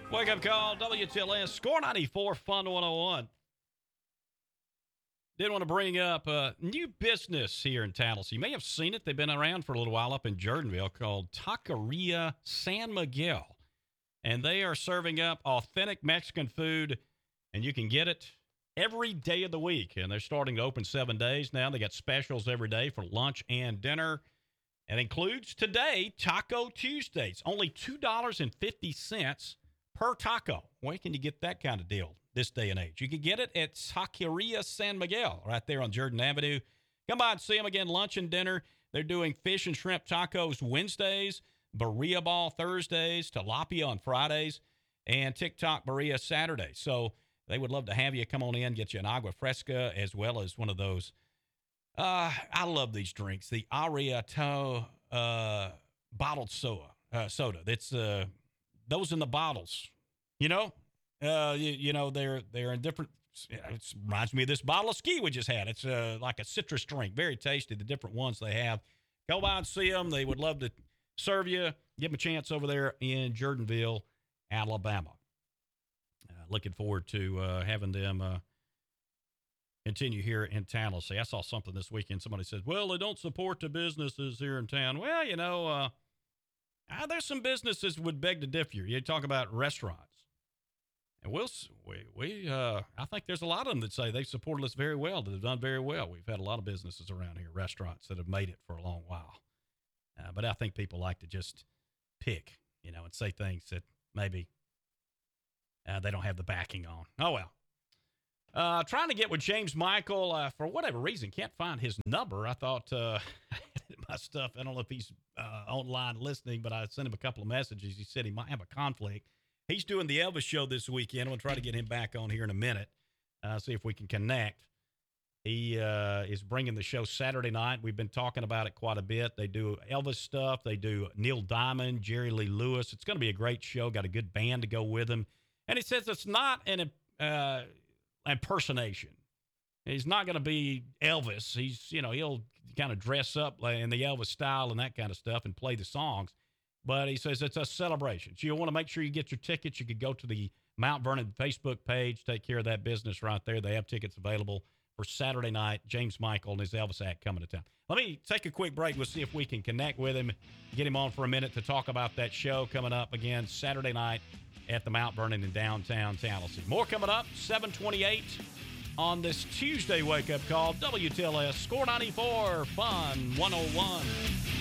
Wake up call, WTLS, Score 94, Fun 101. Did want to bring up a new business here in Tallahassee. You may have seen it. They've been around for a little while up in Jordanville called Taqueria San Miguel. And they are serving up authentic Mexican food, and you can get it every day of the week. And they're starting to open 7 days now. They got specials every day for lunch and dinner. It includes today Taco Tuesdays, only $2.50 per taco. Where can you get that kind of deal this day and age? You can get it at Taqueria San Miguel right there on Jordan Avenue. Come by and see them again, lunch and dinner. They're doing fish and shrimp tacos Wednesdays, birria ball Thursdays, tilapia on Fridays, and TikTok birria Saturdays. So they would love to have you come on in, get you an agua fresca as well as one of those. I love these drinks. The Ariato bottled soda. That's those in the bottles. You know, they're in different. It reminds me of this bottle of ski we just had. It's like a citrus drink, very tasty. The different ones they have. Go by and see them. They would love to serve you. Give them a chance over there in Jordanville, Alabama. Looking forward to having them continue here in Tallahassee. I saw something this weekend. Somebody said, well, they don't support the businesses here in town. Well, there's some businesses would beg to differ. You talk about restaurants. And I think there's a lot of them that say they've supported us very well, that have done very well. We've had a lot of businesses around here, restaurants that have made it for a long while. But I think people like to just pick, and say things that maybe they don't have the backing on. Oh, well. Trying to get with James Michael for whatever reason. Can't find his number. I thought my stuff. I don't know if he's online listening, but I sent him a couple of messages. He said he might have a conflict. He's doing the Elvis show this weekend. We'll try to get him back on here in a minute. See if we can connect. He is bringing the show Saturday night. We've been talking about it quite a bit. They do Elvis stuff. They do Neil Diamond, Jerry Lee Lewis. It's going to be a great show. Got a good band to go with him. And he says it's not an impersonation. He's not going to be Elvis. He'll kind of dress up in the Elvis style and that kind of stuff and play the songs. But he says it's a celebration. So you'll want to make sure you get your tickets. You could go to the Mount Vernon Facebook page, take care of that business right there. They have tickets available for Saturday night. James Michael and his Elvis act coming to town. Let me take a quick break. We'll see if we can connect with him, get him on for a minute to talk about that show coming up again Saturday night at the Mount Vernon in downtown Tallahassee. More coming up, 7:28 on this Tuesday wake-up call. WTLS, Score 94, Fun 101.